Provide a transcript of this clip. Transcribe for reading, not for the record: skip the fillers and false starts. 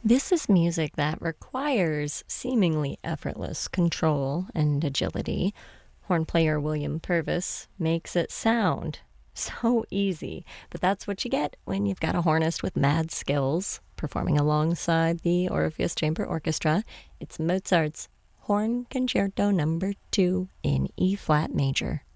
This is music that requires seemingly effortless control and agility. Horn player William Purvis makes it sound so easy, but that's what you get when you've got a hornist with mad skills performing alongside the Orpheus Chamber Orchestra. It's Mozart's Horn Concerto Number 2 in E-flat major.